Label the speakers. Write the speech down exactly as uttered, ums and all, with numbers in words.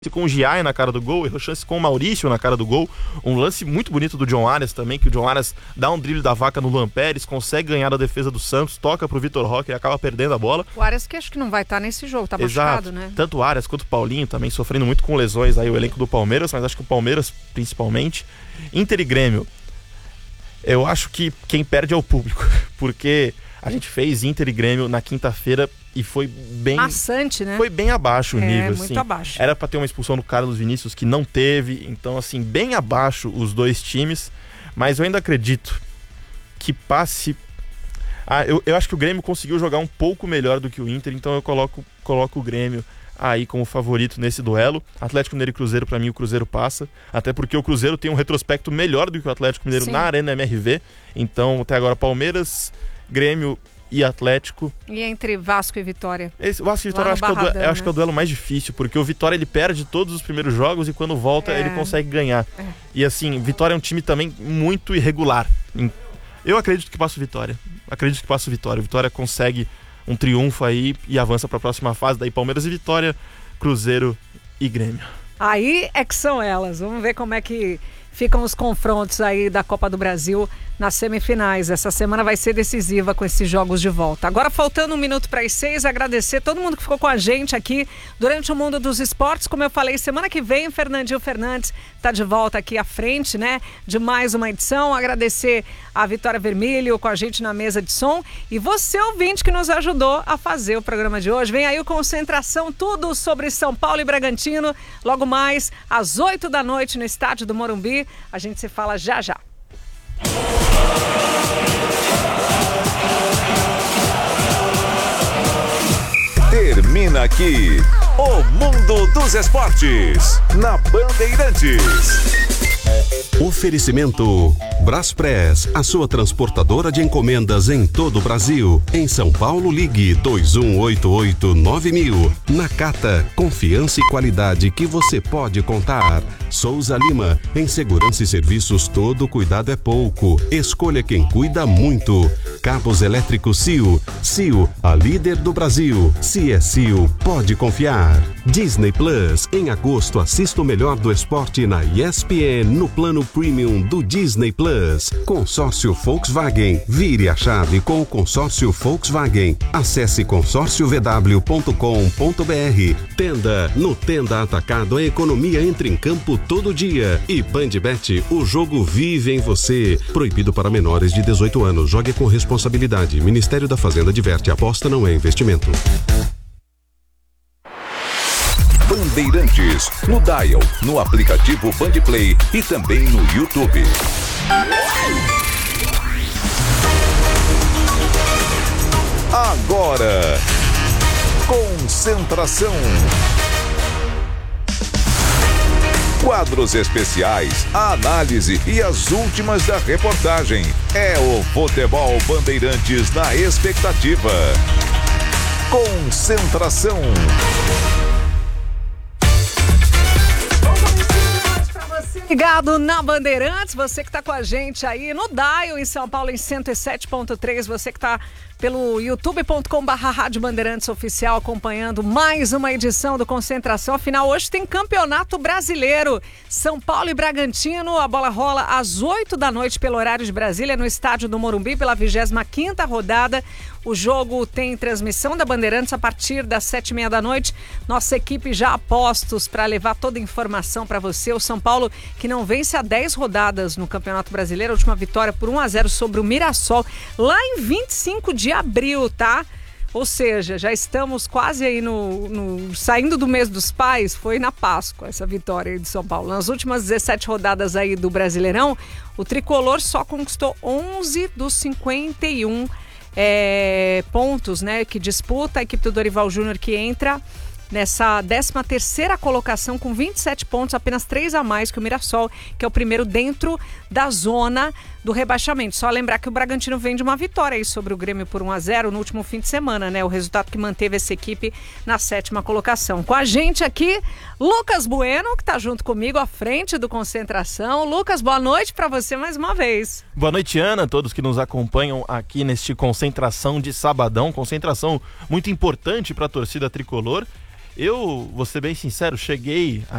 Speaker 1: com o Giai na cara do gol, errou chance com o Maurício na cara do gol, um lance muito bonito do John Arias também, que o John Arias dá um drible da vaca no Luan Pérez, consegue ganhar da defesa do Santos, toca pro Vitor Roque e acaba perdendo a bola.
Speaker 2: O Arias que acho que não vai estar nesse jogo, tá
Speaker 1: Exato.
Speaker 2: machucado, né?
Speaker 1: Tanto o Arias quanto o Paulinho também sofrendo muito com lesões aí, o elenco do Palmeiras, mas acho que o Palmeiras principalmente. Inter e Grêmio, eu acho que quem perde é o público, porque a gente fez Inter e Grêmio na quinta-feira e foi bem...
Speaker 2: maçante, né?
Speaker 1: Foi bem abaixo o
Speaker 2: é,
Speaker 1: nível,
Speaker 2: muito
Speaker 1: assim.
Speaker 2: abaixo.
Speaker 1: Era pra ter uma expulsão do Carlos Vinícius que não teve, então assim, bem abaixo os dois times, mas eu ainda acredito que passe... Ah, eu, eu acho que o Grêmio conseguiu jogar um pouco melhor do que o Inter, então eu coloco, coloco o Grêmio aí como favorito nesse duelo. Atlético Mineiro e Cruzeiro, pra mim o Cruzeiro passa, até porque o Cruzeiro tem um retrospecto melhor do que o Atlético Mineiro Sim. na Arena M R V, então até agora Palmeiras, Grêmio e Atlético.
Speaker 2: E entre Vasco e Vitória?
Speaker 1: Esse, Vasco e Vitória eu acho, que é o duelo, eu acho que é o duelo mais difícil, porque o Vitória ele perde todos os primeiros jogos e quando volta é. ele consegue ganhar. É. E assim, Vitória é um time também muito irregular. Eu acredito que passa o Vitória. Acredito que passa o Vitória. Vitória consegue um triunfo aí e avança para a próxima fase. Daí Palmeiras e Vitória, Cruzeiro e Grêmio.
Speaker 2: Aí é que são elas. Vamos ver como é que ficam os confrontos aí da Copa do Brasil nas semifinais. Essa semana vai ser decisiva com esses jogos de volta. Agora, faltando um minuto para as seis, agradecer todo mundo que ficou com a gente aqui durante o Mundo dos Esportes. Como eu falei, semana que vem, Fernandinho Fernandes está de volta aqui à frente, né, de mais uma edição. Agradecer a Vitória Vermelho com a gente na mesa de som e você, ouvinte, que nos ajudou a fazer o programa de hoje. Vem aí o Concentração, tudo sobre São Paulo e Bragantino, logo mais às oito da noite no estádio do Morumbi. A gente se fala já já.
Speaker 3: Termina aqui o Mundo dos Esportes na Bandeirantes. Oferecimento Braspress, a sua transportadora de encomendas em todo o Brasil. Em São Paulo, ligue dois um oito oito nove mil. Nakata, confiança e qualidade que você pode contar. Souza Lima, em segurança e serviços todo cuidado é pouco. Escolha quem cuida muito. Cabos elétricos C I O. C I O, a líder do Brasil. Se é C I O, pode confiar. Disney Plus, em agosto assista o melhor do esporte na E S P N no plano Premium do Disney Plus. Consórcio Volkswagen. Vire a chave com o consórcio Volkswagen. Acesse consórcio v w ponto com ponto b r. Tenda. No Tenda Atacado a economia entra em campo todo dia. E Bandbet, o jogo vive em você. Proibido para menores de dezoito anos. Jogue com responsabilidade. Ministério da Fazenda diverte. Aposta não é investimento. Bandeirantes, no Dial, no aplicativo Bandplay e também no YouTube. Agora, concentração. Quadros especiais, a análise e as últimas da reportagem. É o Futebol Bandeirantes na expectativa. Concentração.
Speaker 2: Ligado na Bandeirantes, você que está com a gente aí no Dial em São Paulo em cento e sete ponto três, você que está pelo youtube ponto com barra Rádio Bandeirantes Oficial acompanhando mais uma edição do Concentração. Afinal, hoje tem Campeonato Brasileiro. São Paulo e Bragantino, a bola rola às oito da noite pelo horário de Brasília no estádio do Morumbi pela vigésima quinta rodada. O jogo tem transmissão da Bandeirantes a partir das sete e meia da noite. Nossa equipe já a postos para levar toda a informação para você. O São Paulo que não vence há dez rodadas no Campeonato Brasileiro. A última vitória por um a zero sobre o Mirassol lá em vinte e cinco de abril, tá? Ou seja, já estamos quase aí no, no saindo do mês dos pais. Foi na Páscoa essa vitória aí de São Paulo. Nas últimas dezessete rodadas aí do Brasileirão, o tricolor só conquistou onze dos cinquenta e um É, pontos, né, que disputa a equipe do Dorival Júnior, que entra nessa décima terceira colocação com vinte e sete pontos, apenas três a mais que o Mirassol, que é o primeiro dentro da zona do rebaixamento. Só lembrar que o Bragantino vem de uma vitória aí sobre o Grêmio por um a zero no último fim de semana, né? O resultado que manteve essa equipe na sétima colocação. Com a gente aqui, Lucas Bueno, que está junto comigo à frente do Concentração. Lucas, boa noite para você mais uma vez.
Speaker 1: Boa noite, Ana, todos que nos acompanham aqui neste Concentração de sabadão. Concentração muito importante para a torcida tricolor. Eu, vou ser bem sincero, cheguei